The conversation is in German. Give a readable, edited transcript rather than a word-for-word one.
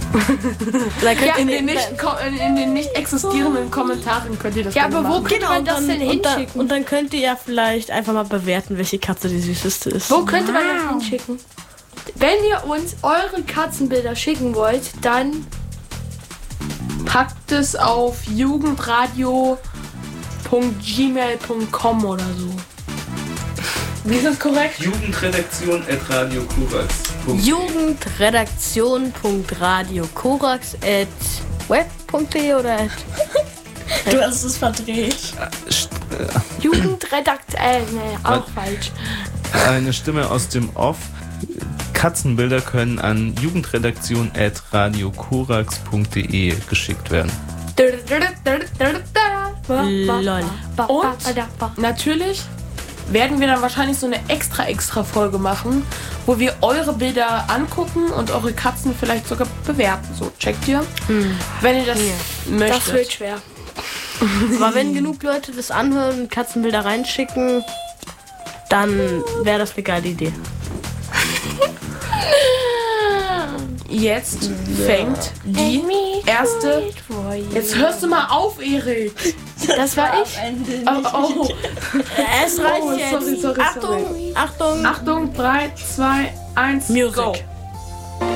In den nicht existierenden Kommentaren könnt ihr das Ja, aber wo machen. könnte man das denn hinschicken? Und dann könnt ihr ja vielleicht einfach mal bewerten, welche Katze die süßeste ist. Wo könnte man das hinschicken? Wenn ihr uns eure Katzenbilder schicken wollt, dann Packt es auf jugendradio.gmail.com oder so. Wie ist das korrekt? Jugendredaktion@radiokorax.de. Jugendredaktion.radiokorax@web.de oder Du hast es verdreht. auch falsch. Eine Stimme aus dem Off. Katzenbilder können an jugendredaktion@radiokorax.de geschickt werden. Lol. Und natürlich werden wir dann wahrscheinlich so eine extra Folge machen, wo wir eure Bilder angucken und eure Katzen vielleicht sogar bewerten. So, checkt ihr? Wenn ihr das möchtet. Das wird schwer. Aber wenn genug Leute das anhören und Katzenbilder reinschicken, dann wäre das eine geile Idee. Jetzt fängt die erste... Jetzt hörst du mal auf, Erik. Das war ich. Oh. Es reicht jetzt. Sorry. Achtung. Achtung, 3, 2, 1, Music. go.